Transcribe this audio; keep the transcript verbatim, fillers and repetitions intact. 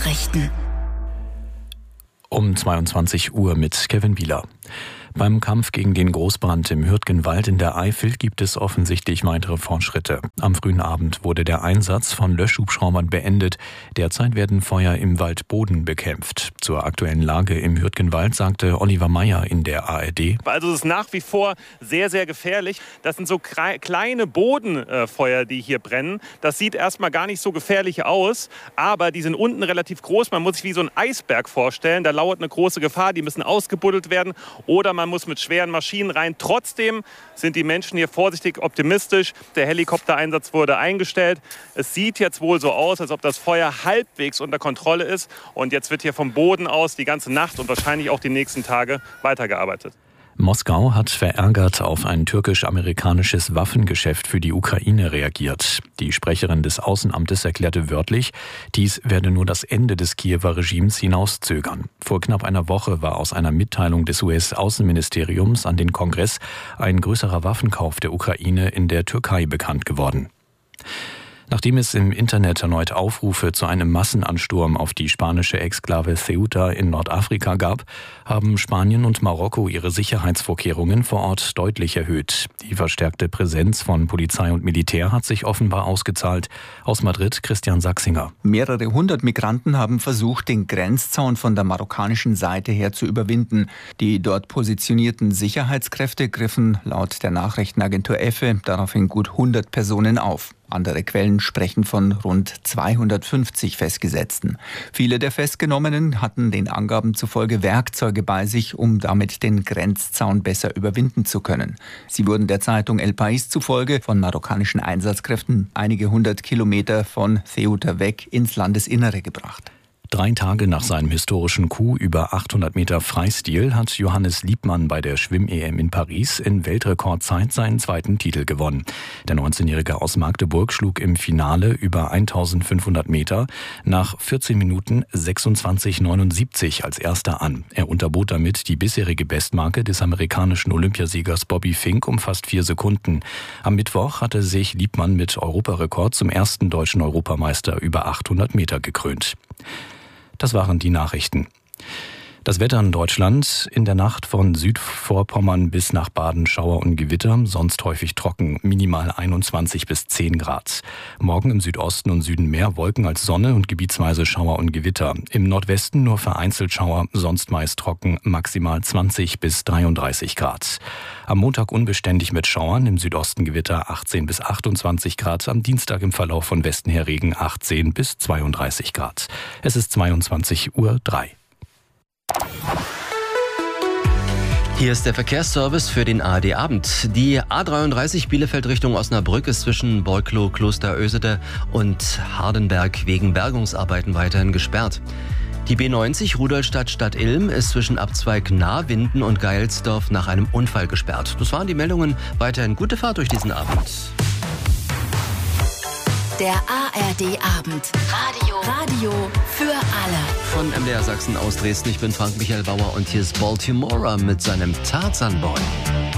Nachrichten. Um zweiundzwanzig Uhr mit Kevin Bieler. Beim Kampf gegen den Großbrand im Hürtgenwald in der Eifel gibt es offensichtlich weitere Fortschritte. Am frühen Abend wurde der Einsatz von Löschhubschraubern beendet. Derzeit werden Feuer im Waldboden bekämpft. Zur aktuellen Lage im Hürtgenwald sagte Oliver Meyer in der A R D. Also es ist nach wie vor sehr, sehr gefährlich. Das sind so kleine Bodenfeuer, die hier brennen. Das sieht erstmal gar nicht so gefährlich aus, aber die sind unten relativ groß. Man muss sich wie so ein Eisberg vorstellen. Da lauert eine große Gefahr, die müssen ausgebuddelt werden oder man muss mit schweren Maschinen rein. Trotzdem sind die Menschen hier vorsichtig optimistisch. Der Helikoptereinsatz wurde eingestellt. Es sieht jetzt wohl so aus, als ob das Feuer halbwegs unter Kontrolle ist. Und jetzt wird hier vom Boden aus die ganze Nacht und wahrscheinlich auch die nächsten Tage weitergearbeitet. Moskau hat verärgert auf ein türkisch-amerikanisches Waffengeschäft für die Ukraine reagiert. Die Sprecherin des Außenamtes erklärte wörtlich, dies werde nur das Ende des Kiewer Regimes hinauszögern. Vor knapp einer Woche war aus einer Mitteilung des U S-Außenministeriums an den Kongress ein größerer Waffenkauf der Ukraine in der Türkei bekannt geworden. Nachdem es im Internet erneut Aufrufe zu einem Massenansturm auf die spanische Exklave Ceuta in Nordafrika gab, haben Spanien und Marokko ihre Sicherheitsvorkehrungen vor Ort deutlich erhöht. Die verstärkte Präsenz von Polizei und Militär hat sich offenbar ausgezahlt. Aus Madrid Christian Sachsinger. Mehrere hundert Migranten haben versucht, den Grenzzaun von der marokkanischen Seite her zu überwinden. Die dort positionierten Sicherheitskräfte griffen laut der Nachrichtenagentur E F E daraufhin gut hundert Personen auf. Andere Quellen sprechen von rund zweihundertfünfzig Festgesetzten. Viele der Festgenommenen hatten den Angaben zufolge Werkzeuge bei sich, um damit den Grenzzaun besser überwinden zu können. Sie wurden der Zeitung El País zufolge von marokkanischen Einsatzkräften einige hundert Kilometer von Ceuta weg ins Landesinnere gebracht. Drei Tage nach seinem historischen Coup über achthundert Meter Freistil hat Johannes Liebmann bei der Schwimm-E M in Paris in Weltrekordzeit seinen zweiten Titel gewonnen. Der neunzehnjährige aus Magdeburg schlug im Finale über eintausendfünfhundert Meter nach vierzehn Minuten sechsundzwanzig neunundsiebzig als erster an. Er unterbot damit die bisherige Bestmarke des amerikanischen Olympiasiegers Bobby Fink um fast vier Sekunden. Am Mittwoch hatte sich Liebmann mit Europarekord zum ersten deutschen Europameister über achthundert Meter gekrönt. Das waren die Nachrichten. Das Wetter in Deutschland: in der Nacht von Südvorpommern bis nach Baden Schauer und Gewitter, sonst häufig trocken, minimal einundzwanzig bis zehn Grad. Morgen im Südosten und Süden mehr Wolken als Sonne und gebietsweise Schauer und Gewitter. Im Nordwesten nur vereinzelt Schauer, sonst meist trocken, maximal zwanzig bis dreiunddreißig Grad. Am Montag unbeständig mit Schauern, im Südosten Gewitter achtzehn bis achtundzwanzig Grad. Am Dienstag im Verlauf von Westen her Regen achtzehn bis zweiunddreißig Grad. Es ist zweiundzwanzig Uhr drei. Hier ist der Verkehrsservice für den A R D-Abend. Die A dreiunddreißig Bielefeld Richtung Osnabrück ist zwischen Borkloh, Klosterösede und Hardenberg wegen Bergungsarbeiten weiterhin gesperrt. Die B neunzig Rudolstadt-Stadt-Ilm ist zwischen Abzweig Nahwinden und Geilsdorf nach einem Unfall gesperrt. Das waren die Meldungen. Weiterhin gute Fahrt durch diesen Abend. Der A R D-Abend. Radio. Radio für alle. Von M D R Sachsen aus Dresden. Ich bin Frank-Michael Bauer und hier ist Baltimora mit seinem Tarzan Boy.